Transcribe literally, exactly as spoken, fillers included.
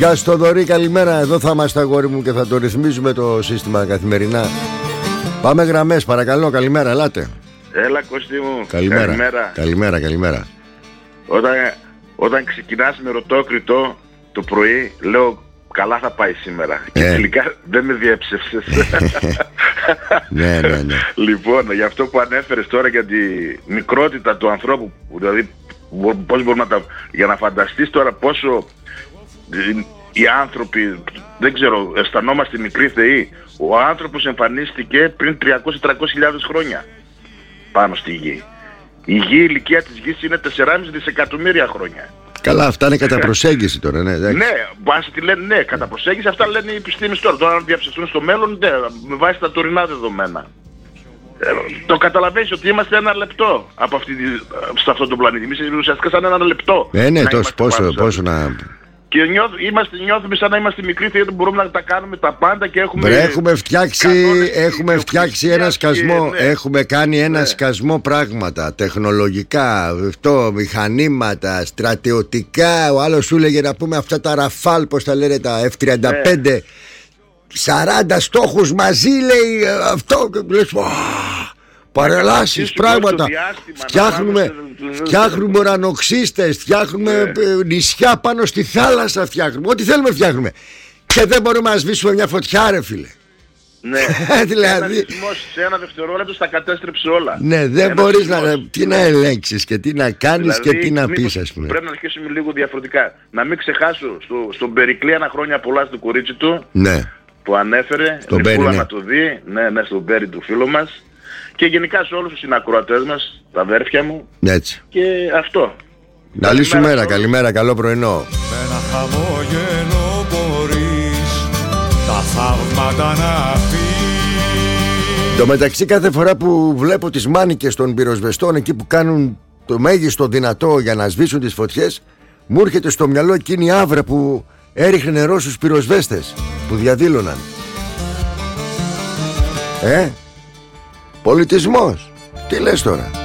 Γεια σου Θοδωρή, καλημέρα. Εδώ θα είμαστε αγόρι μου και θα το ρυθμίζουμε το σύστημα καθημερινά. Πάμε γραμμές παρακαλώ, καλημέρα, ελάτε. Έλα Κωστή μου, καλημέρα. Καλημέρα, καλημέρα, καλημέρα. Όταν, όταν ξεκινάς με ρωτόκριτο το πρωί, λέω καλά θα πάει σήμερα. Ε. Και τελικά δεν με διέψευσες. Ναι, ναι, ναι. Λοιπόν, για αυτό που ανέφερες τώρα για τη μικρότητα του ανθρώπου, δηλαδή πώς μπορούμε να τα... για να φανταστείς τώρα πόσο οι άνθρωποι, δεν ξέρω, αισθανόμαστε μικροί θεοί. Ο άνθρωπος εμφανίστηκε πριν τριακόσιες με τριακόσιες χιλιάδες χρόνια πάνω στη γη. Η γη, η ηλικία της γης είναι τεσσεράμισι δισεκατομμύρια χρόνια. Καλά, αυτά είναι κατά προσέγγιση τώρα, ναι. Ναι, πας τι λένε, ναι, κατά προσέγγιση, αυτά λένε οι επιστήμες τώρα. Τώρα αν διαψευστούν στο μέλλον, ναι, με βάση τα τωρινά δεδομένα. Ε, το καταλαβαίνεις ότι είμαστε ένα λεπτό από αυτή, σε αυτόν τον πλανήτη. Εμείς ουσιαστικά σαν ένα λεπτό. Ε, ναι, τόσο, πόσο, πόσο να... Και νιώθ, είμαστε, νιώθουμε σαν να είμαστε μικροί θεοί, μπορούμε να τα κάνουμε τα πάντα και έχουμε... Μπρε, έχουμε φτιάξει, έχουμε φτιάξει ένα σκασμό, ναι. Έχουμε κάνει ένα ναι. σκασμό πράγματα, τεχνολογικά, αυτό, μηχανήματα, στρατιωτικά. Ο άλλος σου έλεγε να πούμε αυτά τα Ραφάλ, πώς τα λένε, τα εφ τριάντα πέντε, ναι. σαράντα στόχους μαζί, λέει αυτό, και λες, παρελάσεις, πράγματα. Φτιάχνουμε, φτιάχνουμε ουρανοξύστες, φτιάχνουμε yeah. νησιά πάνω στη θάλασσα, φτιάχνουμε. Ό,τι θέλουμε φτιάχνουμε. Και δεν μπορούμε να σβήσουμε μια φωτιά, ρε φίλε. Ναι, δηλαδή... ένα σεισμός σε ένα δευτερόλεπτο στα κατέστρεψε όλα. Ναι, δεν ένα μπορείς να, τι να ελέγξεις και τι να κάνεις δηλαδή, και τι να πεις, ας πούμε. Πρέπει να αρχίσουμε λίγο διαφορετικά. Να μην ξεχάσω στο, στον Περικλή ένα χρόνια πολλά στο κορίτσι του, ναι. που ανέφερε. Στον Μπέρι, ναι. να το δει, ναι, ναι, στον Μπέρι του φίλου μας. Και γενικά σε όλους τους συνακροατές μας, τα αδέρφια μου. Έτσι. Και αυτό. Καλή σου μέρα, καλημέρα, καλό πρωινό. Με ένα χαμόγελο μπορείς τα θαύματα να πεις. Το μεταξύ, κάθε φορά που βλέπω τις μάνικες των πυροσβεστών εκεί που κάνουν το μέγιστο δυνατό για να σβήσουν τις φωτιές, μου έρχεται στο μυαλό εκείνη η άβρα που έριχνε νερό στους πυροσβέστες που διαδήλωναν. Ε, πολιτισμός. Τι λες τώρα?